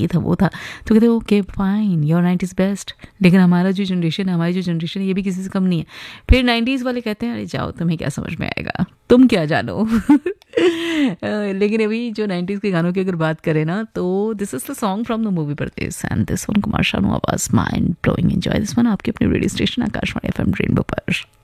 ये था वो था, तो कहते okay fine, your 90s best, लेकिन हमारा जो जनरेशन है, हमारी जो जनरेशन है, ये भी किसी से कम नहीं है। फिर 90s वाले कहते हैं अरे जाओ तुम्हें क्या समझ में आएगा, तुम क्या जानो। लेकिन अभी जो 90s के गानों की अगर बात करें ना, तो this is the song from the movie Pradesh and this one Kumar Sanu, आवाज mind blowing. Enjoy this one आपके अपने radio station Akashvani FM rainbow पर।